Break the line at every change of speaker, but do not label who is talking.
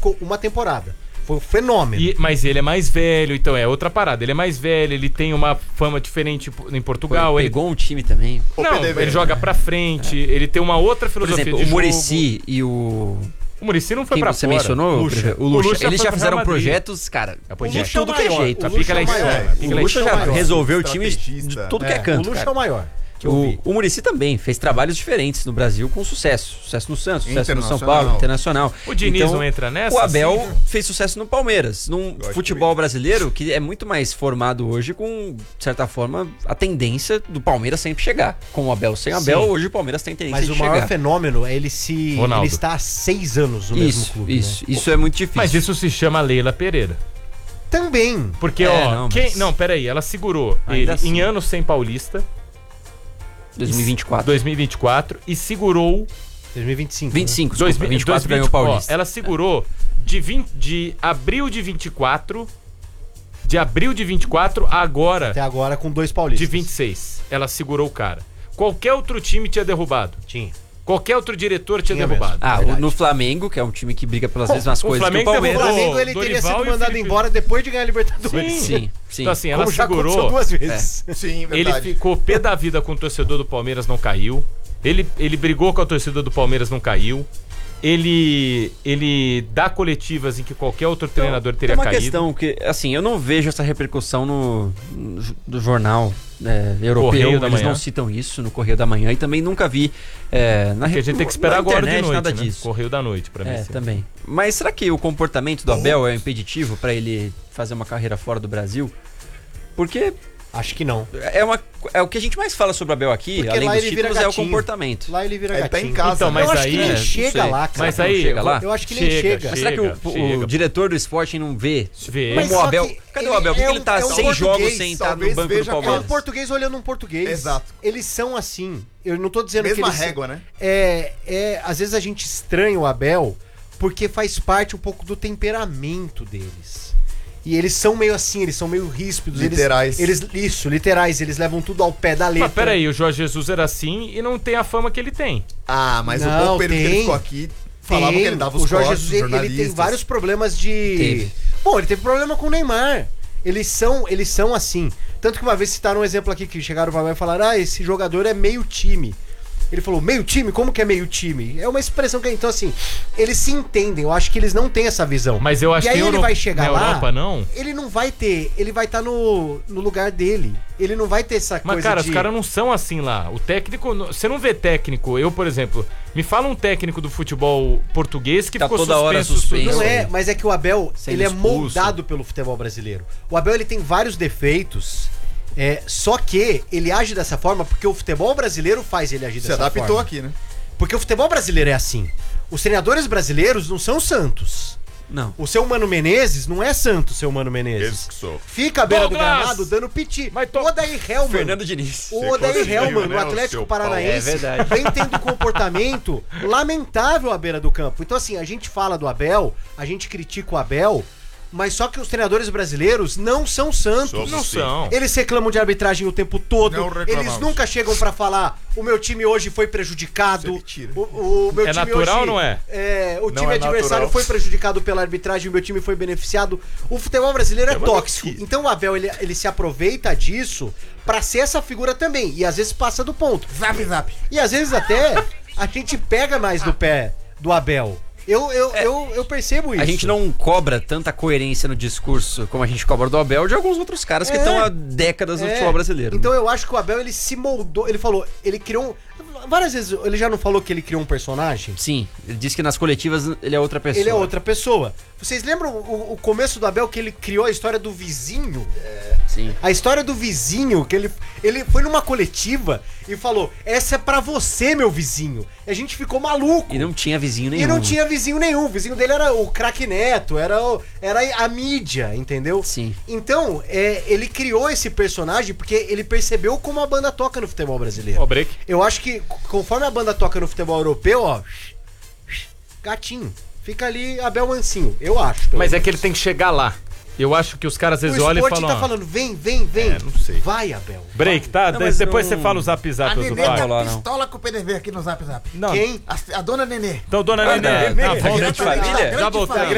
ficou uma temporada. Foi um fenômeno.
Mas ele é mais velho, então é outra parada. Ele é mais velho, ele tem uma fama diferente em Portugal.
Ele pegou um time também.
Não, ele joga pra frente, ele tem uma outra filosofia.
Por exemplo, o Muricy e o
Muricy não foi pra
você
fora.
mencionou? O Lucha. Eles já fizeram projetos, cara, de tudo que é jeito.
Fica lá em cima.
O Lucha já resolveu o time de tudo que é canto.
O Lucha é o maior.
O Muricy também fez trabalhos diferentes no Brasil com sucesso. Sucesso no Santos, sucesso no São Paulo, internacional.
O Diniz não entra nessa?
O Abel fez sucesso no Palmeiras. Num futebol brasileiro que é muito mais formado hoje com, de certa forma, a tendência do Palmeiras sempre chegar. Com o Abel sem Abel, hoje o Palmeiras tem tendência de chegar.
Mas o maior fenômeno é ele está há 6 anos no mesmo clube.
Isso é muito difícil.
Mas isso se chama Leila Pereira.
Também.
Porque, peraí, ela segurou ele em anos sem Paulista. 2024 e segurou
2025.
25, né? 2024 ganhou o Paulista.
Ela segurou de abril de 24 agora.
Até agora com 2 paulistas.
De 26. Ela segurou o cara. Qualquer outro time tinha derrubado.
Tinha.
Qualquer outro diretor tinha derrubado.
No Flamengo, que é um time que briga pelas mesmas coisas que o Palmeiras.
O Flamengo ele teria sido mandado embora depois de ganhar a Libertadores.
Sim.
Então assim, ela segurou.
Já 2 vezes.
Sim, verdade.
Ele ficou pé da vida com o torcedor do Palmeiras, não caiu. Ele brigou com a torcida do Palmeiras, não caiu. Ele dá coletivas em que qualquer outro treinador teria caído.
Tem uma questão que, assim, eu não vejo essa repercussão no jornal europeu. Eles não citam isso no Correio da Manhã e também nunca vi
que a gente tem que esperar agora
internet,
de noite,
nada
né?
disso.
Correio da noite, pra mim.
Também. Mas será que o comportamento do Abel é impeditivo pra ele fazer uma carreira fora do Brasil? Porque
acho que não.
É o que a gente mais fala sobre o Abel aqui,
porque
além dos títulos, é o comportamento.
Lá ele vira gatinho.
Tá em casa.
Então, mas
eu acho
aí,
que nem chega lá, cara.
Mas aí,
chega lá?
Eu acho que nem chega.
Mas será que o diretor do Sporting não vê
Mas
como o Abel... Cadê o Abel? Por que ele tá 6 jogos sem estar no banco do Palmeiras?
É um português olhando um português.
Exato.
Eles são assim. Eu não tô dizendo
mesma
que eles...
régua, né?
Às vezes a gente estranha o Abel porque faz parte um pouco do temperamento deles. E eles são meio assim, eles são meio ríspidos.
Literais.
Literais. Eles levam tudo ao pé da letra.
Mas peraí, o Jorge Jesus era assim e não tem a fama que ele tem.
Mas o pouco período que ele ficou aqui, falavam que ele dava os
Jorge
cortes,
Jesus, ele tem vários problemas de... Bom, ele teve problema com o Neymar. Eles são assim. Tanto que uma vez citaram um exemplo aqui que chegaram pra mim e falaram: esse jogador é meio time. Ele falou, meio time? Como que é meio time? É uma expressão que... Então, assim, eles se entendem. Eu acho que eles não têm essa visão.
Mas eu acho que
ele vai chegar lá...
Europa, não?
Ele não vai ter... Ele vai estar no lugar dele. Ele não vai ter essa coisa
Mas, cara, os caras não são assim lá. O técnico... Você não vê técnico... Eu, por exemplo... Me fala um técnico do futebol português que ficou
toda hora suspenso.
Não é, mas é que o Abel... Ele é moldado pelo futebol brasileiro. O Abel, ele tem vários defeitos... Só que ele age dessa forma porque o futebol brasileiro faz ele agir dessa forma.
Se adaptou aqui, né?
Porque o futebol brasileiro é assim. Os treinadores brasileiros não são santos.
Não.
O seu Mano Menezes não é santo, seu Mano Menezes. Fica à beira do gramado dando piti. O Odair Helman.
Fernando Diniz.
O Odair Helman, do Atlético Paranaense, vem tendo comportamento lamentável à beira do campo. Então, assim, a gente fala do Abel, a gente critica o Abel, mas só que os treinadores brasileiros não são santos.
Não são.
Eles reclamam de arbitragem o tempo todo. Eles nunca chegam pra falar: o meu time hoje foi prejudicado. O meu time
natural
hoje,
ou não é?
O time adversário foi prejudicado pela arbitragem, o meu time foi beneficiado. O futebol brasileiro é tóxico. Então o Abel, ele se aproveita disso pra ser essa figura também. E às vezes passa do ponto.
Zap.
E às vezes até a gente pega mais no pé do Abel. Eu percebo isso.
A gente não cobra tanta coerência no discurso como a gente cobra do Abel de alguns outros caras que estão há décadas no futebol brasileiro.
Então eu acho que o Abel, ele se moldou, ele falou, ele criou várias vezes, ele já não falou que ele criou um personagem?
Sim, ele disse que nas coletivas ele é outra pessoa.
Ele é outra pessoa. Vocês lembram o começo do Abel, que ele criou a história do vizinho?
Sim.
A história do vizinho, que ele foi numa coletiva e falou, essa é pra você, meu vizinho. E a gente ficou maluco.
E não tinha vizinho nenhum.
O vizinho dele era o craque Neto, era a mídia, entendeu?
Sim.
Então, ele criou esse personagem porque ele percebeu como a banda toca no futebol brasileiro.
Break.
Eu acho que conforme a banda toca no futebol europeu, gatinho. Fica ali Abel Mansinho, eu acho.
Mas é que ele tem que chegar lá. Eu acho que os caras às vezes olham e falam...
O Sport tá falando, vem.
Não sei.
Vai, Abel.
Break, tá?
Não,
depois
não...
você fala o zap do pai.
A Nenê tá pistola com o PDV aqui no zap.
Não.
Quem?
A dona Nenê.
Então, dona Nenê.
A grande família?
Já voltamos.